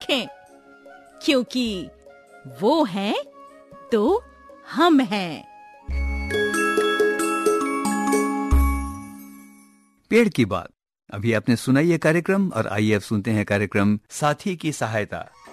रखें, क्योंकि वो हैं तो हम हैं। पेड़ की बात। अभी आपने सुना ये कार्यक्रम और आइए अब सुनते हैं कार्यक्रम साथी की सहायता।